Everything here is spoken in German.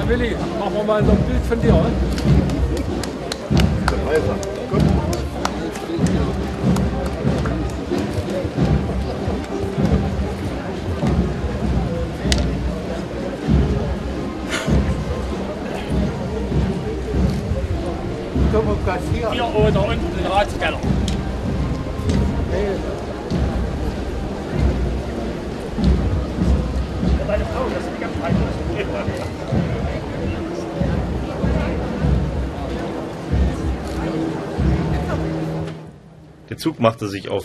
Willi, machen wir mal so ein Bild von dir, oder? Gut. Hier oder unten den Ratskeller. Deine Frau, das ist die ganze Zeit. Der Zug machte sich auf